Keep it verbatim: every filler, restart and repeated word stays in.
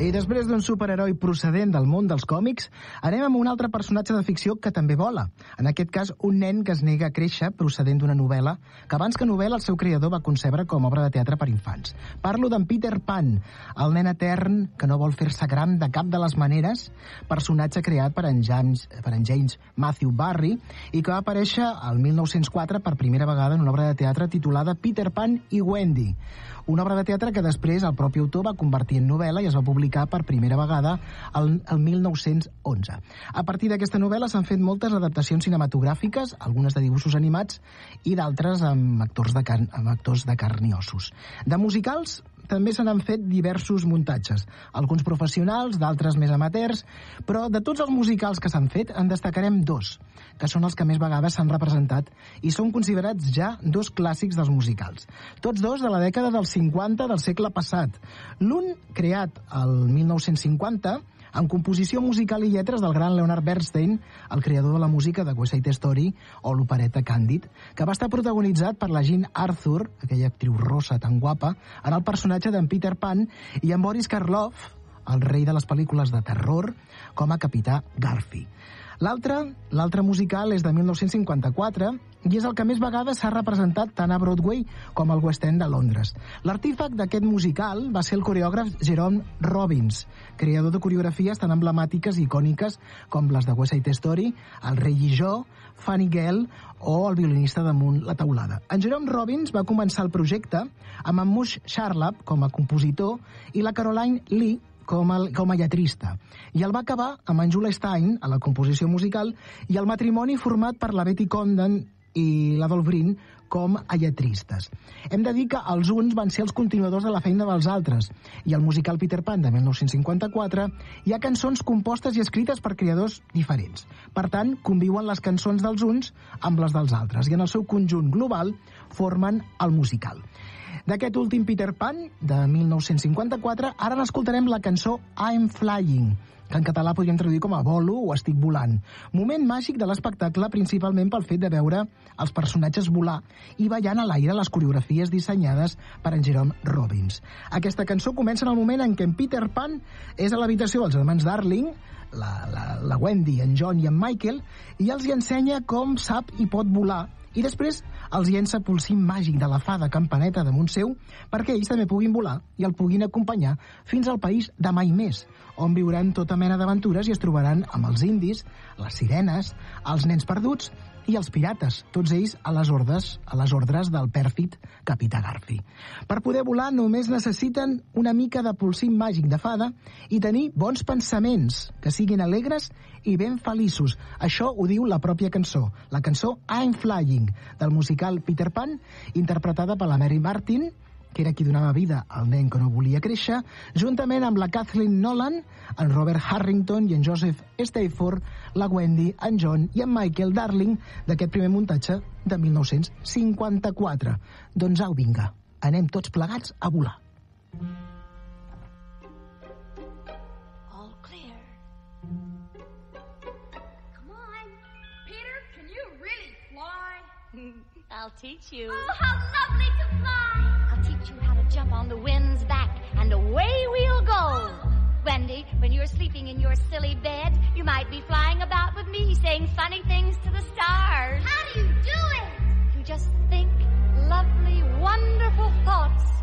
I després d'un superheroi procedent del món dels còmics, anem amb un altre personatge de ficció que també vola. En aquest cas, un nen que es nega a créixer procedent d'una novel·la que abans que novel·la el seu creador va concebre com a obra de teatre per infants. Parlo d'en Peter Pan, el nen etern que no vol fer-se gran de cap de les maneres, personatge creat per en James, per en James Matthew Barrie i que va aparèixer el mil nou-cents quatre per primera vegada en una obra de teatre titulada Peter Pan i Wendy. Una obra de teatre que després el propi autor va convertir en novel·la i es va publicar per primera vegada el, el mil nou-cents onze. A partir d'aquesta novel·la s'han fet moltes adaptacions cinematogràfiques, algunes de dibuixos animats i d'altres amb actors de carn, amb actors de carn i ossos. De musicals també se n'han fet diversos muntatges, alguns professionals, d'altres més amateurs, però de tots els musicals que s'han fet en destacarem dos, que són els que més vegades s'han representat i són considerats ja dos clàssics dels musicals. Tots dos de la dècada dels cinquanta del segle passat. L'un, creat el mil nou-cents cinquanta, amb composició musical i lletres del gran Leonard Bernstein, el creador de la música de West Side Story o l'opereta Candid, que va estar protagonitzat per la Jean Arthur, aquella actriu rossa tan guapa, en el personatge d'en Peter Pan, i en Boris Karloff, el rei de les pel·lícules de terror, com a capità Garfi. L'altre, l'altre musical és de mil nou-cents cinquanta-quatre i és el que més vegades s'ha representat tant a Broadway com al West End de Londres. L'artífex d'aquest musical va ser el coreògraf Jerome Robbins, creador de coreografies tan emblemàtiques i icòniques com les de West Side Story, El rei i jo, Funny Girl o El violinista damunt la teulada. En Jerome Robbins va començar el projecte amb en Mush Charlap com a compositor i la Caroline Lee com a, com a lletrista, i el va acabar amb en Julia Stein a la composició musical i el matrimoni format per la Betty Comden i l'Adolph Green com a lletristes. Hem de dir que els uns van ser els continuadors de la feina dels altres, i al musical Peter Pan de mil nou-cents cinquanta-quatre hi ha cançons compostes i escrites per creadors diferents. Per tant, conviuen les cançons dels uns amb les dels altres, i en el seu conjunt global formen el musical. D'aquest últim Peter Pan, de mil nou-cents cinquanta-quatre, ara n'escoltarem la cançó I'm Flying, que en català podríem traduir com a Volo o Estic volant. Moment màgic de l'espectacle, principalment pel fet de veure els personatges volar i ballant a l'aire les coreografies dissenyades per en Jerome Robbins. Aquesta cançó comença en el moment en què en Peter Pan és a l'habitació dels germans Darling, la, la, la Wendy, en John i en Michael, i els hi ensenya com sap i pot volar, i després els llença polsim màgic de la fada Campaneta damunt seu perquè ells també puguin volar i el puguin acompanyar fins al país de mai més, on viuran tota mena d'aventures i es trobaran amb els indis, les sirenes, els nens perduts i els pirates, tots ells a les ordres, a les ordres del pèrfid capità Garfi. Per poder volar només necessiten una mica de polsim màgic de fada i tenir bons pensaments, que siguin alegres i ben feliços. Això ho diu la pròpia cançó, la cançó I'm Flying, del musical Peter Pan, interpretada per la Mary Martin, que era qui donava vida al nen que no volia créixer, juntament amb la Kathleen Nolan, en Robert Harrington i en Joseph Stafford, la Wendy, en John i en Michael Darling, d'aquest primer muntatge de mil nou-cents cinquanta-quatre. Doncs au, vinga, anem tots plegats a volar. All clear. Come on. Peter, can you really fly? I'll teach you. Oh, how lovely to fly! I'll teach you how to jump on the wind's back, and away we'll go. Wendy, when you're sleeping in your silly bed, you might be flying about with me, saying funny things to the stars. How do you do it? You just think lovely, wonderful thoughts